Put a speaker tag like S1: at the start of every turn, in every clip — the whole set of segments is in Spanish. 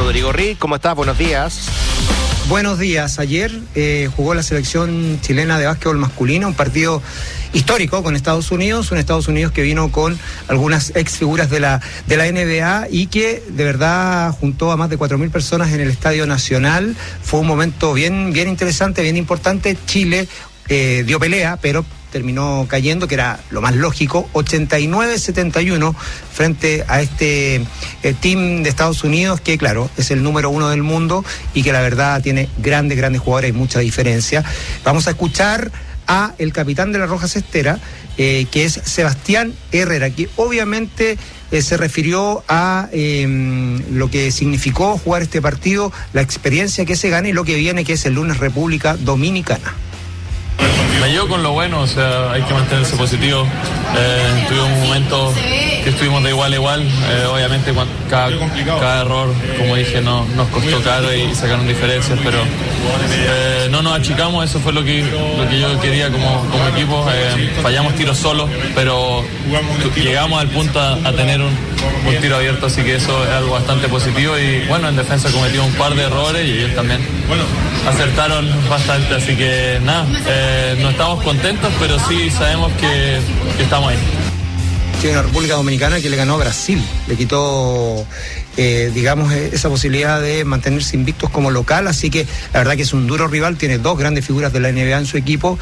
S1: Rodrigo Rick, ¿cómo estás? Buenos días.
S2: Buenos días. Ayer jugó la selección chilena de básquetbol masculino, un partido histórico con Estados Unidos, un Estados Unidos que vino con algunas ex figuras de la NBA y que de verdad juntó a más de 4.000 personas en el Estadio Nacional. Fue un momento bien interesante, bien importante. Chile dio pelea, pero terminó cayendo, que era lo más lógico, 89-71 frente a este team de Estados Unidos, que claro, es el número 1 del mundo y que la verdad tiene grandes jugadores y mucha diferencia. Vamos a escuchar a el capitán de la Roja Cestera, que es Sebastián Herrera, que obviamente se refirió a lo que significó jugar este partido, la experiencia que se gana y lo que viene, que es el lunes República Dominicana.
S3: Me llevo con lo bueno, o sea, hay que mantenerse positivo. Tuvimos un momento que estuvimos de igual a igual. Obviamente cada error, como dije, nos costó caro y sacaron diferencias, pero no nos achicamos. Eso fue lo que yo quería como equipo. Fallamos tiros solos, pero llegamos al punto a tener un tiro abierto, así que eso es algo bastante positivo. Y bueno, en defensa cometimos un par de errores y ellos también acertaron bastante, así que nada, no estamos contentos, pero sí sabemos que estamos ahí.
S2: Sí, una República Dominicana que le ganó a Brasil, le quitó esa posibilidad de mantenerse invictos como local, así que la verdad que es un duro rival, tiene dos grandes figuras de la NBA en su equipo.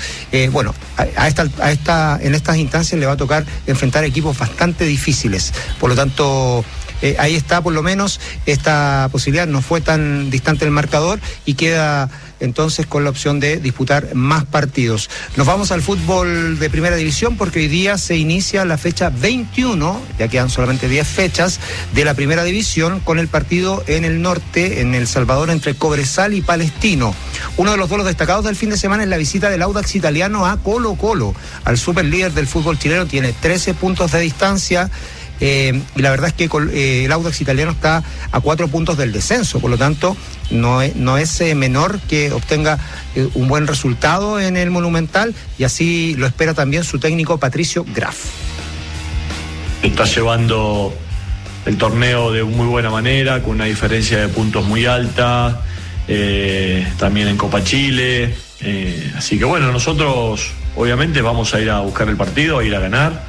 S2: En estas instancias le va a tocar enfrentar equipos bastante difíciles, por lo tanto ahí está por lo menos esta posibilidad, no fue tan distante el marcador y queda entonces con la opción de disputar más partidos. Nos vamos al fútbol de primera división porque hoy día se inicia la fecha 21, ya quedan solamente 10 fechas de la primera división, con el partido en el norte, en El Salvador, entre Cobresal y Palestino. Uno de los duelos destacados del fin de semana es la visita del Audax italiano a Colo-Colo, al superlíder del fútbol chileno, tiene 13 puntos de distancia. Y la verdad es que el Audax italiano está a 4 puntos del descenso, por lo tanto no es menor que obtenga un buen resultado en el Monumental, y así lo espera también su técnico Patricio Graf.
S4: Está llevando el torneo de muy buena manera, con una diferencia de puntos muy alta, también en Copa Chile, así que bueno, nosotros obviamente vamos a ir a buscar el partido, a ir a ganar.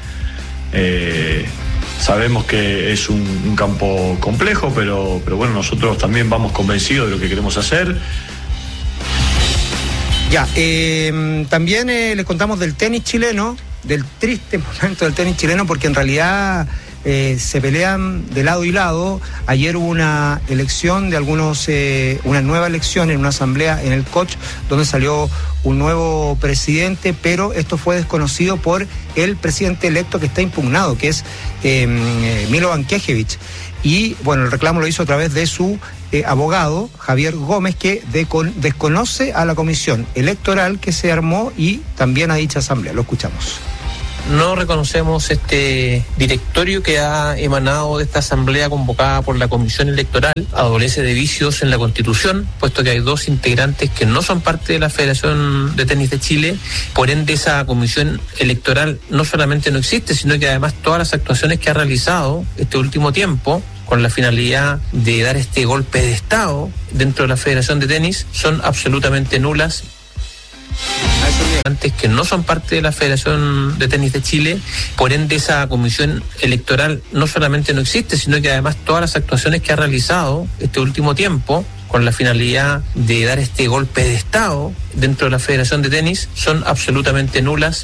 S4: Sabemos que es un campo complejo, pero bueno, nosotros también vamos convencidos de lo que queremos hacer.
S2: Ya, también les contamos del tenis chileno, del triste momento del tenis chileno, porque en realidad se pelean de lado y lado. Ayer hubo una elección de una nueva elección en una asamblea en el COCH, donde salió un nuevo presidente, pero esto fue desconocido por el presidente electo que está impugnado, que es Milovan Knežević. Y bueno, el reclamo lo hizo a través de su abogado, Javier Gómez, que desconoce a la comisión electoral que se armó y también a dicha asamblea. Lo escuchamos.
S5: No reconocemos este directorio que ha emanado de esta asamblea convocada por la Comisión Electoral. Adolece de vicios en la Constitución, puesto que hay 2 integrantes que no son parte de la Federación de Tenis de Chile. Por ende, esa Comisión Electoral no solamente no existe, sino que además todas las actuaciones que ha realizado este último tiempo con la finalidad de dar este golpe de Estado dentro de la Federación de Tenis son absolutamente nulas. Antes que no son parte de la Federación de Tenis de Chile, por ende esa comisión electoral no solamente no existe, sino que además todas las actuaciones que ha realizado este último tiempo con la finalidad de dar este golpe de Estado dentro de la Federación de Tenis son absolutamente nulas.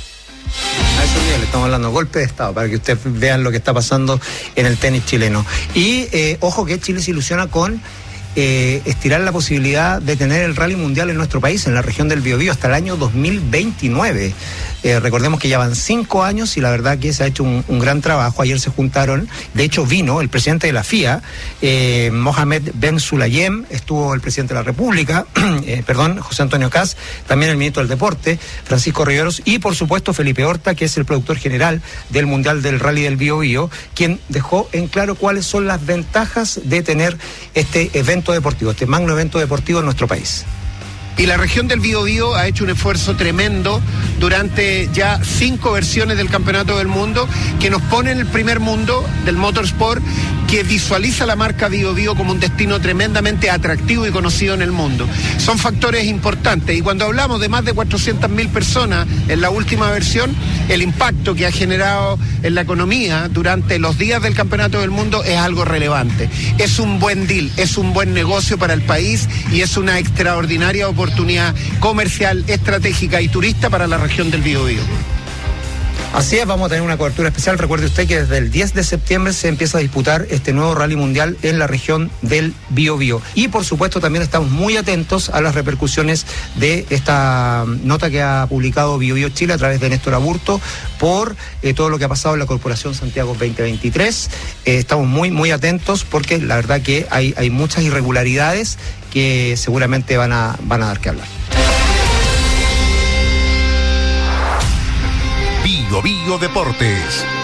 S2: A eso le estamos hablando, golpe de Estado, para que ustedes vean lo que está pasando en el tenis chileno. Y ojo que Chile se ilusiona con estirar la posibilidad de tener el rally mundial en nuestro país, en la región del Biobío, hasta el año 2029. Recordemos que ya van 5 años y la verdad que se ha hecho un gran trabajo. Ayer se juntaron, de hecho vino el presidente de la FIA, Mohamed Ben Sulayem, estuvo el presidente de la República, José Antonio Kast, también el ministro del Deporte, Francisco Riveros, y por supuesto Felipe Horta, que es el productor general del Mundial del Rally del Biobío, quien dejó en claro cuáles son las ventajas de tener este evento deportivo, este magno evento deportivo en nuestro país.
S6: Y la región del Biobío ha hecho un esfuerzo tremendo durante ya 5 versiones del Campeonato del Mundo, que nos pone en el primer mundo del motorsport, que visualiza la marca Biobío como un destino tremendamente atractivo y conocido en el mundo. Son factores importantes, y cuando hablamos de más de 400.000 personas en la última versión, el impacto que ha generado en la economía durante los días del Campeonato del Mundo es algo relevante. Es un buen deal, es un buen negocio para el país y es una extraordinaria oportunidad comercial, estratégica y turista para la región del Biobío.
S2: Así es, vamos a tener una cobertura especial. Recuerde usted que desde el 10 de septiembre se empieza a disputar este nuevo rally mundial en la región del Biobío. Y por supuesto también estamos muy atentos a las repercusiones de esta nota que ha publicado Biobío Chile a través de Néstor Aburto por todo lo que ha pasado en la Corporación Santiago 2023. Estamos muy atentos porque la verdad que hay muchas irregularidades que seguramente van a dar que hablar.
S7: Biobío Deportes.